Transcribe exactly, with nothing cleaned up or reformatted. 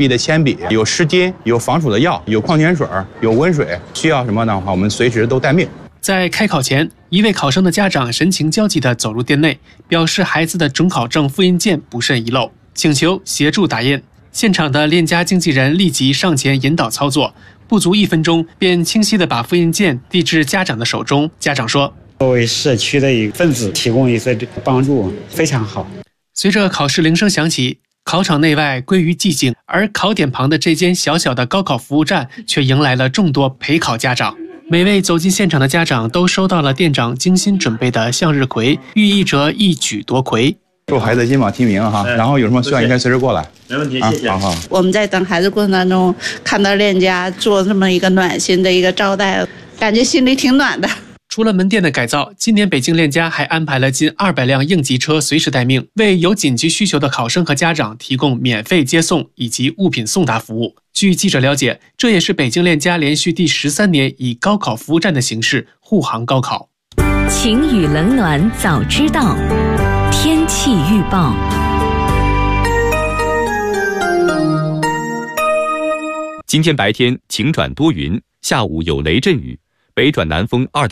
B 的铅笔，有湿巾，有防暑的药，有矿泉水，有温水，需要什么的话，我们随时都待命。 在开考前，一位考生的家长神情焦急地走入店内，表示孩子的准考证复印件不慎遗漏，请求协助打印。现场的链家经纪人立即上前引导操作，不足一分钟便清晰地把复印件递至家长的手中。家长说：“ 作为社区的一份子，提供一些帮助，非常好。” 随着考试铃声响起，考场内外归于寂静，而考点旁的这间小小的高考服务站却迎来了众多陪考家长。每位走进现场的家长都收到了店长精心准备的向日葵，寓意着一举夺魁。 祝孩子金榜题名哈！然后有什么需要应该随时过来。 没问题，谢谢。 好好。 我们在等孩子过程当中，看到链家做这么一个暖心的一个招待，感觉心里挺暖的。 除了门店的改造，今年北京链家还安排了近二百辆应急车随时待命，为有紧急需求的考生和家长提供免费接送以及物品送达服务。据记者了解，这也是北京链家连续第十三年以高考服务站的形式护航高考。 晴雨冷暖早知道，天气预报。 今天白天晴转多云，下午有雷阵雨，北转南风二到